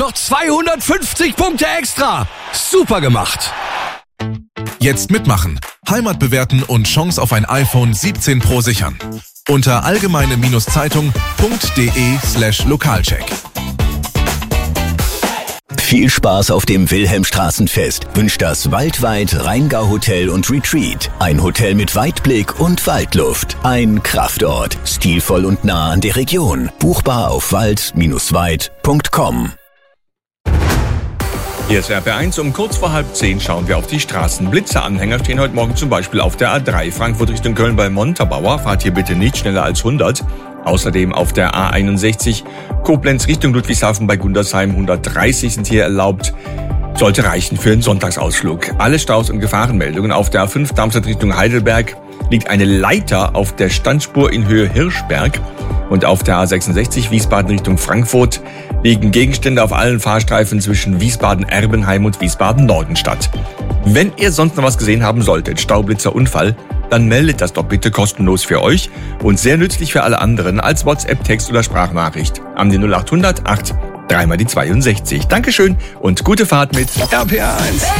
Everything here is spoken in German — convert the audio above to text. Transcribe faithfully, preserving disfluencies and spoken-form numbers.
Noch zweihundertfünfzig Punkte extra. Super gemacht. Jetzt mitmachen, Heimat bewerten und Chance auf ein iPhone siebzehn Pro sichern. Unter allgemeine-zeitung.de slash Lokalcheck. Viel Spaß auf dem Wilhelmstraßenfest wünscht das Waldweit Rheingau Hotel und Retreat. Ein Hotel mit Weitblick und Waldluft. Ein Kraftort. Stilvoll und nah an der Region. Buchbar auf wald Bindestrich weit Punkt com. Hier ist R P eins. Um kurz vor halb zehn schauen wir auf die Straßen. Blitzeranhänger stehen heute Morgen zum Beispiel auf der A drei. Frankfurt Richtung Köln bei Montabaur. Fahrt hier bitte nicht schneller als hundert. Außerdem auf der A einundsechzig. Koblenz Richtung Ludwigshafen bei Gundersheim. hundertdreißig sind hier erlaubt. Sollte reichen für einen Sonntagsausflug. Alle Staus und Gefahrenmeldungen auf der A fünf Darmstadt Richtung Heidelberg. Liegt eine Leiter auf der Standspur in Höhe Hirschberg. Und auf der A sechsundsechzig Wiesbaden Richtung Frankfurt liegen Gegenstände auf allen Fahrstreifen zwischen Wiesbaden-Erbenheim und Wiesbaden-Nordenstadt. Wenn ihr sonst noch was gesehen haben solltet, Staublitzer, Unfall, dann meldet das doch bitte kostenlos für euch und sehr nützlich für alle anderen als WhatsApp, Text oder Sprachnachricht an die null acht hundert acht dreimal die zweiundsechzig. Dankeschön und gute Fahrt mit R P eins.